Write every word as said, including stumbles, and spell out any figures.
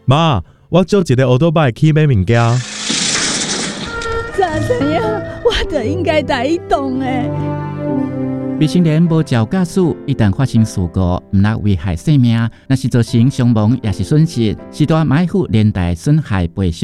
妈，我借一个欧多拜去买物件。 咋怎样？我就应该带伊动诶。 未成年无照驾驶，一旦发生事故，毋但危害生命，若是造成伤亡也是损失，是大马虎连带损害赔偿。